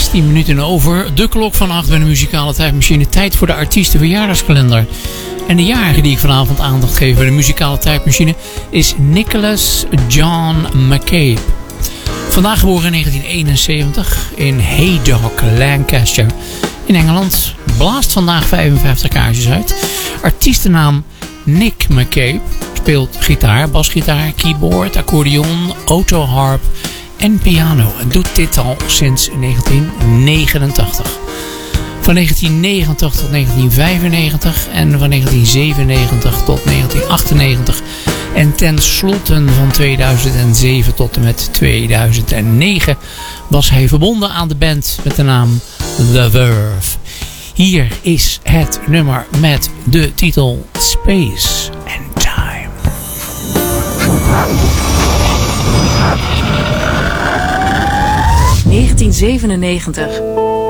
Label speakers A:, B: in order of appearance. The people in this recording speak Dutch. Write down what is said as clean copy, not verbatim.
A: 16 minuten over de klok van 8 bij de muzikale tijdmachine. Tijd voor de artiestenverjaardagskalender. En de jarige die ik vanavond aandacht geef bij de muzikale tijdmachine is Nicholas John McCabe. Vandaag geboren in 1971 in Haydock, Lancashire in Engeland. Blaast vandaag 55 kaarsjes uit. Artiestennaam Nick McCabe. Speelt gitaar, basgitaar, keyboard, accordeon, autoharp en piano. En doet dit al sinds 1989. Van 1989 tot 1995 en van 1997 tot 1998. En tenslotte van 2007 tot en met 2009 was hij verbonden aan de band met de naam The Verve. Hier is het nummer met de titel Space and Time.
B: 1997.